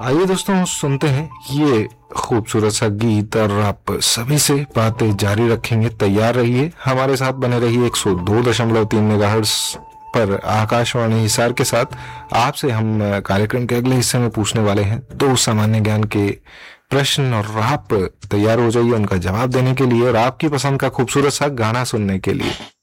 आइए दोस्तों सुनते हैं ये खूबसूरत सा गीत और आप सभी से बातें जारी रखेंगे। तैयार रहिए, हमारे साथ बने रहिए 102.3 मेगाहर्ट्ज पर आकाशवाणी हिसार के साथ। आपसे हम कार्यक्रम के अगले हिस्से में पूछने वाले हैं 2 सामान्य ज्ञान के प्रश्न और आप तैयार हो जाइए उनका जवाब देने के लिए और आपकी पसंद का खूबसूरत सा गाना सुनने के लिए।